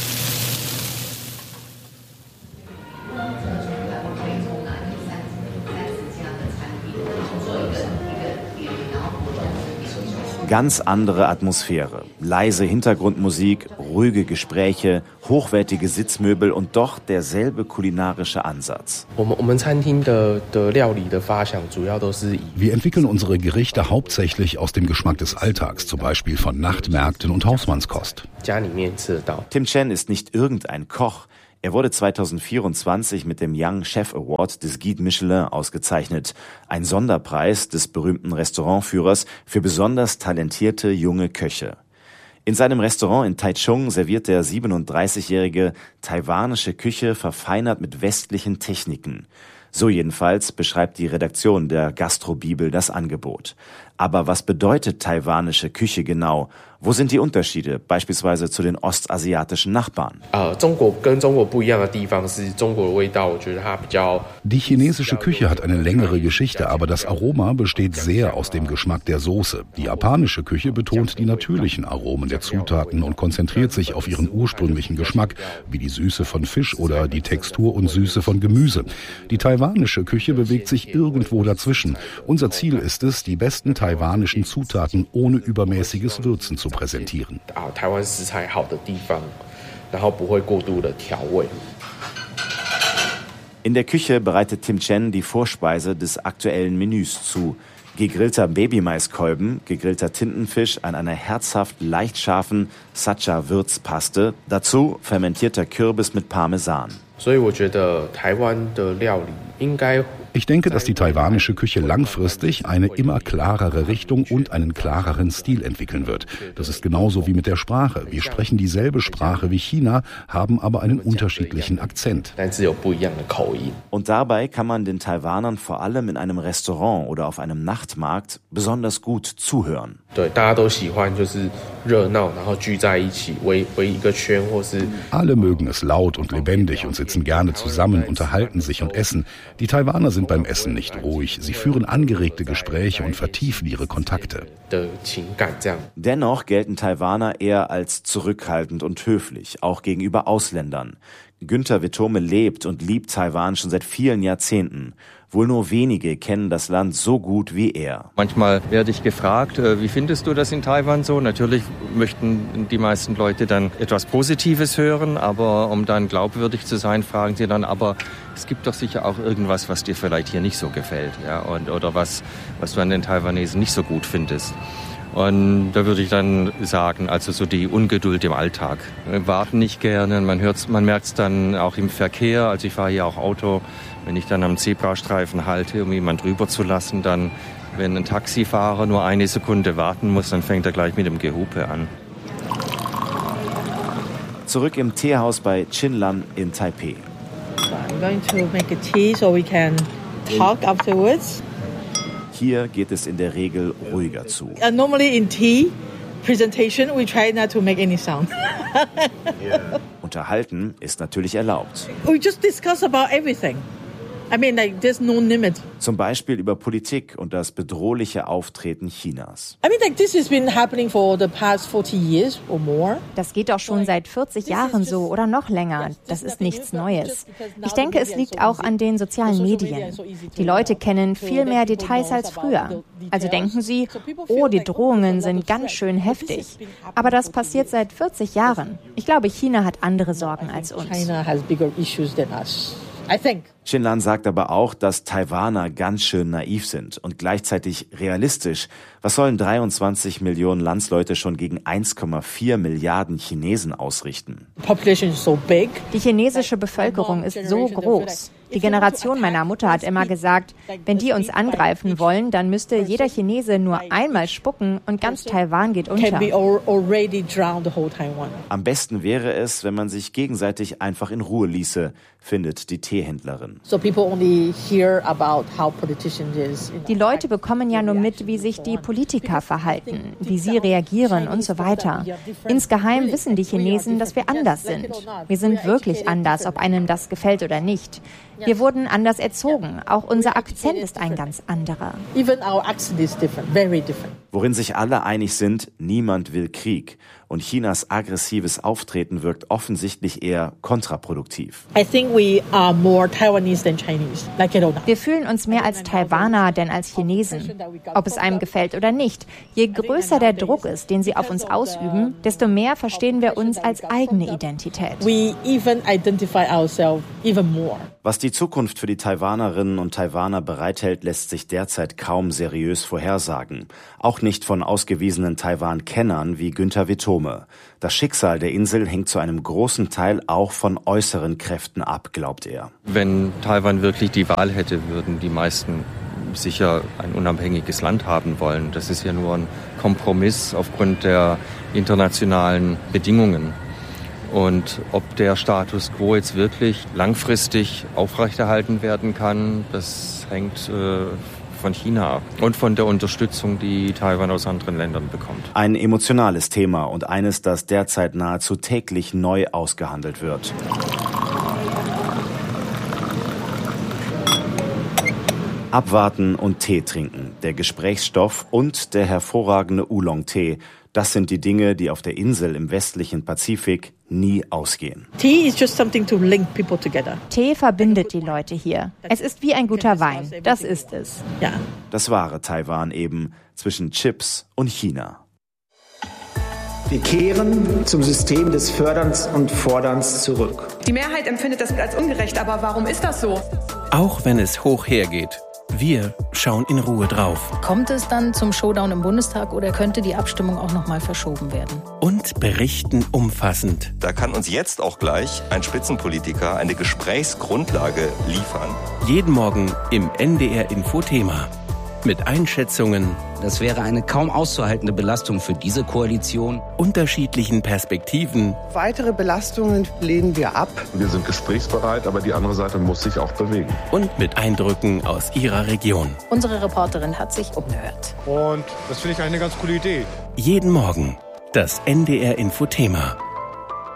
Ganz andere Atmosphäre. Leise Hintergrundmusik, ruhige Gespräche, hochwertige Sitzmöbel und doch derselbe kulinarische Ansatz. Wir entwickeln unsere Gerichte hauptsächlich aus dem Geschmack des Alltags, zum Beispiel von Nachtmärkten und Hausmannskost. Tim Chen ist nicht irgendein Koch. Er wurde zweitausendvierundzwanzig mit dem Young Chef Award des Guide Michelin ausgezeichnet, ein Sonderpreis des berühmten Restaurantführers für besonders talentierte junge Köche. In seinem Restaurant in Taichung serviert der siebenunddreißigjährige taiwanische Küche verfeinert mit westlichen Techniken. So jedenfalls beschreibt die Redaktion der Gastrobibel das Angebot. Aber was bedeutet taiwanische Küche genau? Wo sind die Unterschiede, beispielsweise zu den ostasiatischen Nachbarn? Die chinesische Küche hat eine längere Geschichte, aber das Aroma besteht sehr aus dem Geschmack der Soße. Die japanische Küche betont die natürlichen Aromen der Zutaten und konzentriert sich auf ihren ursprünglichen Geschmack, wie die Süße von Fisch oder die Textur und Süße von Gemüse. Die taiwanische Küche bewegt sich irgendwo dazwischen. Unser Ziel ist es, die besten taiwanischen Zutaten ohne übermäßiges Würzen zu präsentieren. In der Küche bereitet Tim Chen die Vorspeise des aktuellen Menüs zu. Gegrillter Babymais-Kolben, gegrillter Tintenfisch an einer herzhaft leicht scharfen Sacha-Würzpaste, dazu fermentierter Kürbis mit Parmesan. Ich denke, dass die taiwanische Küche langfristig eine immer klarere Richtung und einen klareren Stil entwickeln wird. Das ist genauso wie mit der Sprache. Wir sprechen dieselbe Sprache wie China, haben aber einen unterschiedlichen Akzent. Und dabei kann man den Taiwanern vor allem in einem Restaurant oder auf einem Nachtmarkt besonders gut zuhören. Alle mögen es laut und lebendig und sitzen gerne zusammen, unterhalten sich und essen. Die Taiwaner sind beim Essen nicht ruhig. Sie führen angeregte Gespräche und vertiefen ihre Kontakte. Dennoch gelten Taiwaner eher als zurückhaltend und höflich, auch gegenüber Ausländern. Günther Wittome lebt und liebt Taiwan schon seit vielen Jahrzehnten. Wohl nur wenige kennen das Land so gut wie er. Manchmal werde ich gefragt, wie findest du das in Taiwan so? Natürlich möchten die meisten Leute dann etwas Positives hören, aber um dann glaubwürdig zu sein, fragen sie dann, aber es gibt doch sicher auch irgendwas, was dir vielleicht hier nicht so gefällt, ja, und, oder was, was du an den Taiwanesen nicht so gut findest. Und da würde ich dann sagen, also so die Ungeduld im Alltag. Wir warten nicht gerne, man hört's, man merkt es dann auch im Verkehr. Also ich fahre hier auch Auto, wenn ich dann am Zebrastreifen halte, um jemanden drüber zu lassen, dann, wenn ein Taxifahrer nur eine Sekunde warten muss, dann fängt er gleich mit dem Gehupe an. Zurück im Teehaus bei Chinlan in Taipei. I'm going to make a tea so we can talk afterwards. Hier geht es in der Regel ruhiger zu. Uh, normally in tea presentation we try not to make any sound. Unterhalten ist natürlich erlaubt. We just discuss about everything. I mean, like, there's no limit. Zum Beispiel über Politik und das bedrohliche Auftreten Chinas. I mean, like, this has been happening for the past forty years or more. Das geht doch schon seit vierzig Jahren so oder noch länger. Das ist nichts Neues. Ich denke, es liegt auch an den sozialen Medien. Die Leute kennen viel mehr Details als früher. Also denken sie, oh, die Drohungen sind ganz schön heftig. Aber das passiert seit vierzig Jahren. Ich glaube, China hat andere Sorgen als uns. China has bigger issues than us. I think. Chinlan sagt aber auch, dass Taiwaner ganz schön naiv sind und gleichzeitig realistisch. Was sollen dreiundzwanzig Millionen Landsleute schon gegen eins Komma vier Milliarden Chinesen ausrichten? Die chinesische Bevölkerung ist so groß. Die Generation meiner Mutter hat immer gesagt, wenn die uns angreifen wollen, dann müsste jeder Chinese nur einmal spucken und ganz Taiwan geht unter. Am besten wäre es, wenn man sich gegenseitig einfach in Ruhe ließe, findet die Teehändlerin. Die Leute bekommen ja nur mit, wie sich die Politiker verhalten, wie sie reagieren und so weiter. Insgeheim wissen die Chinesen, dass wir anders sind. Wir sind wirklich anders, ob einem das gefällt oder nicht. Wir wurden anders erzogen. Auch unser Akzent ist ein ganz anderer. Worin sich alle einig sind, niemand will Krieg. Und Chinas aggressives Auftreten wirkt offensichtlich eher kontraproduktiv. Wir fühlen uns mehr als Taiwaner denn als Chinesen. Ob es einem gefällt oder nicht. Je größer der Druck ist, den sie auf uns ausüben, desto mehr verstehen wir uns als eigene Identität. Was die Zukunft für die Taiwanerinnen und Taiwaner bereithält, lässt sich derzeit kaum seriös vorhersagen. Auch nicht von ausgewiesenen Taiwan-Kennern wie Günther Wittome. Das Schicksal der Insel hängt zu einem großen Teil auch von äußeren Kräften ab, glaubt er. Wenn Taiwan wirklich die Wahl hätte, würden die meisten sicher ein unabhängiges Land haben wollen. Das ist ja nur ein Kompromiss aufgrund der internationalen Bedingungen. Und ob der Status quo jetzt wirklich langfristig aufrechterhalten werden kann, das hängt äh, von China ab und von der Unterstützung, die Taiwan aus anderen Ländern bekommt. Ein emotionales Thema und eines, das derzeit nahezu täglich neu ausgehandelt wird. Abwarten und Tee trinken, der Gesprächsstoff und der hervorragende Oolong-Tee. Das sind die Dinge, die auf der Insel im westlichen Pazifik nie ausgehen. Tea is just something to link people together. Tee verbindet die Leute hier. Es ist wie ein guter Wein. Das ist es. Ja. Das wahre Taiwan eben zwischen Chips und China. Wir kehren zum System des Förderns und Forderns zurück. Die Mehrheit empfindet das als ungerecht, aber warum ist das so? Auch wenn es hoch hergeht. Wir schauen in Ruhe drauf. Kommt es dann zum Showdown im Bundestag oder könnte die Abstimmung auch noch mal verschoben werden? Und berichten umfassend. Da kann uns jetzt auch gleich ein Spitzenpolitiker eine Gesprächsgrundlage liefern. Jeden Morgen im N D R Infothema. Mit Einschätzungen. Das wäre eine kaum auszuhaltende Belastung für diese Koalition. Unterschiedlichen Perspektiven. Weitere Belastungen lehnen wir ab. Wir sind gesprächsbereit, aber die andere Seite muss sich auch bewegen. Und mit Eindrücken aus ihrer Region. Unsere Reporterin hat sich umgehört. Und das finde ich eine ganz coole Idee. Jeden Morgen das N D R Infothema.